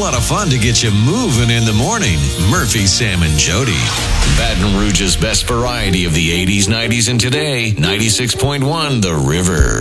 lot of fun to get you moving in the morning. Murphy, Sam, and Jody. Baton Rouge's best variety of the 80s, 90s, and today. 96.1 The River.